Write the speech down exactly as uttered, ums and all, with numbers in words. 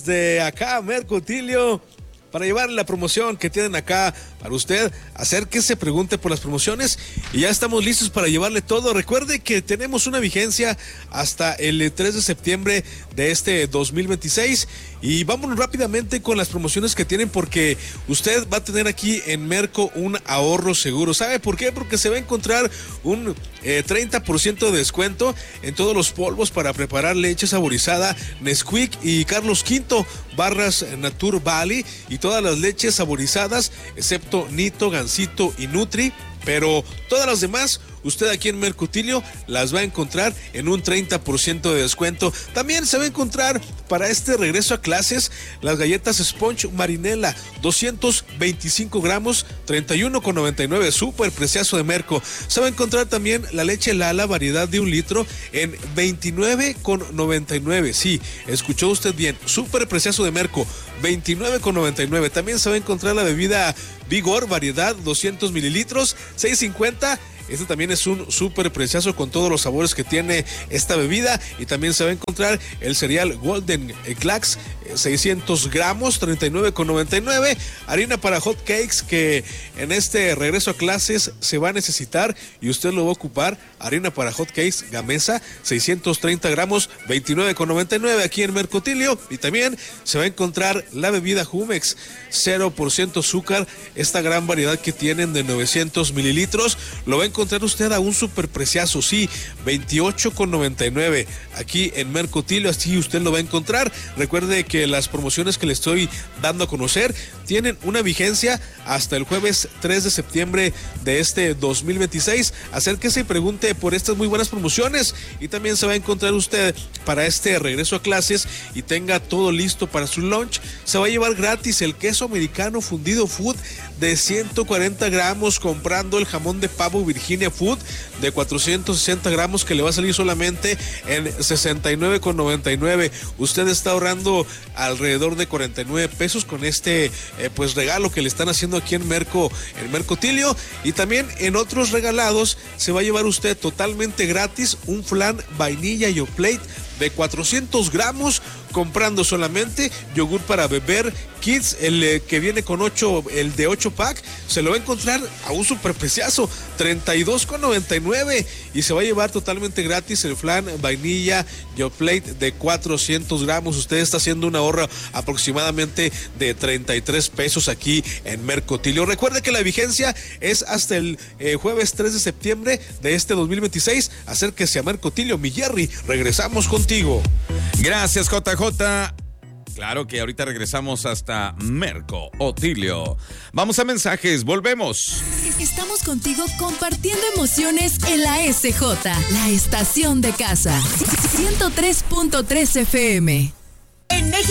De acá, Mercotilio, para llevarle la promoción que tienen acá para usted. Acérquese, pregunte por las promociones y ya estamos listos para llevarle todo. Recuerde que tenemos una vigencia hasta el tres de septiembre de este dos mil veintiséis y vámonos rápidamente con las promociones que tienen, porque usted va a tener aquí en Merco un ahorro seguro. ¿Sabe por qué? Porque se va a encontrar un eh, treinta por ciento de descuento en todos los polvos para preparar leche saborizada Nesquik y Carlos Quinto, barras Nature Valley y todas las leches saborizadas excepto Nito, Gansito y Nutri, pero todas las demás usted aquí en Mercotilio las va a encontrar en un treinta por ciento de descuento. También se va a encontrar para este regreso a clases las galletas Sponge Marinela, doscientos veinticinco gramos, treinta y uno con noventa y nueve, súper preciazo de Merco. Se va a encontrar también la leche Lala, variedad de un litro, en veintinueve con noventa y nueve. Sí, escuchó usted bien, súper preciazo de Merco, veintinueve con noventa y nueve. También se va a encontrar la bebida Vigor, variedad doscientos mililitros, seis cincuenta. Este también es un súper precioso con todos los sabores que tiene esta bebida. Y también se va a encontrar el cereal Golden Clacks, seiscientos gramos, treinta y nueve con noventa y nueve. Harina para hot cakes, que en este regreso a clases se va a necesitar y usted lo va a ocupar. Harina para hot cakes Gamesa, seiscientos treinta gramos, veintinueve con noventa y nueve aquí en Mercotilio. Y también se va a encontrar la bebida Jumex, cero por ciento azúcar, esta gran variedad que tienen de novecientos mililitros. Lo va a encontrar usted a un super preciazo, sí, veintiocho con noventa y nueve aquí en Mercotilio, así usted lo va a encontrar. Recuerde que las promociones que le estoy dando a conocer tienen una vigencia hasta el jueves tres de septiembre de este dos mil veintiséis. Acérquese y pregunte por estas muy buenas promociones y también se va a encontrar usted para este regreso a clases y tenga todo listo para su lunch. Se va a llevar gratis el queso americano fundido Food de ciento cuarenta gramos comprando el jamón de pavo Virginia Food de cuatrocientos sesenta gramos, que le va a salir solamente en sesenta y nueve con noventa y nueve. Usted está ahorrando alrededor de cuarenta y nueve pesos con este eh, pues regalo que le están haciendo aquí en Merco, en Mercotilio. Y también en otros regalados se va a llevar usted totalmente gratis un flan vainilla Yoplait de cuatrocientos gramos, comprando solamente yogur para beber Kids, el eh, que viene con ocho, el de ocho pack, se lo va a encontrar a un superpreciazo, treinta y dos con noventa y nueve, y se va a llevar totalmente gratis el flan vainilla Yoplait de cuatrocientos gramos. Usted está haciendo un ahorro aproximadamente de treinta y tres pesos aquí en Mercotilio. Recuerde que la vigencia es hasta el eh, jueves tres de septiembre de este dos mil veintiséis. Acérquese a Mercotilio, mi Jerry, regresamos contigo. Gracias, J J. Claro que ahorita regresamos hasta Mercotilio. Vamos a mensajes, volvemos. Estamos contigo compartiendo emociones en la S J, la estación de casa. ciento tres punto tres F M. En México